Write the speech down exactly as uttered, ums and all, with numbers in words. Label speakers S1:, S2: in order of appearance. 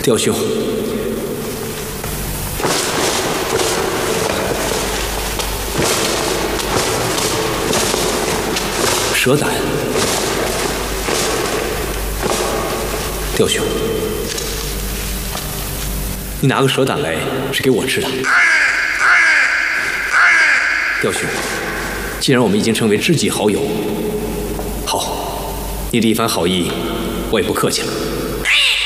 S1: 刁兄，蛇胆。刁兄，你拿个蛇胆来是给我吃的。刁兄，既然我们已经成为知己好友，好，你的一番好意，我也不客气了。